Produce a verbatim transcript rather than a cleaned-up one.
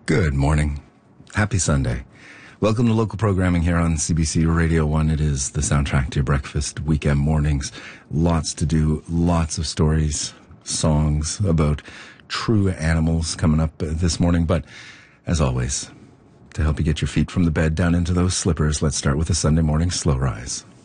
Good morning. Happy Sunday. Welcome to local programming here on C B C Radio one. It is the soundtrack to your breakfast weekend mornings. Lots to do, lots of stories, songs about true animals coming up this morning. But as always, to help you get your feet from the bed down into those slippers, let's start with a Sunday morning slow rise.